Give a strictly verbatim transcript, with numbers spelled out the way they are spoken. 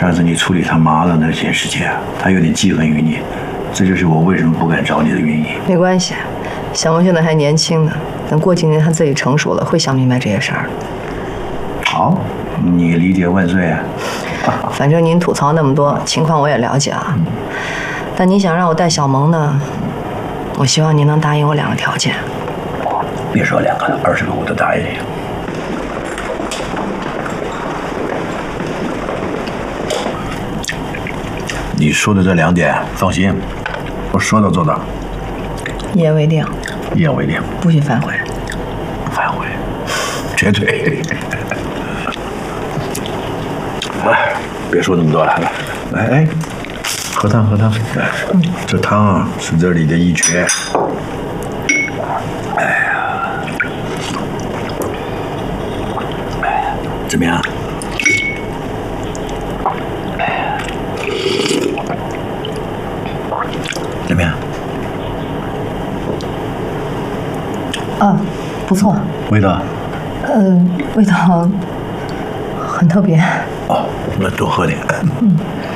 上次你处理他妈的那件事情，他有点记恨于你，这就是我为什么不敢找你的原因。 没关系，小萌现在还年轻呢，等过几年他自己成熟了，会想明白这些事儿。 好，你理解万岁啊！ 反正您吐槽那么多，情况我也了解了。但你想让我带小萌呢，我希望您能答应我两个条件。 别说两个了，二十个我都答应你。你说的这两点，放心，我说到做到。 一言为定。 一言为定， 不许反悔。 反悔，绝对。来，别说那么多了，来，来，哎，喝汤，喝汤。来，嗯、这汤啊是这里的一绝。哎呀，怎么样？怎么样？ 啊，不错。 味道？ 呃，味道很特别。 哦，那多喝点。 嗯。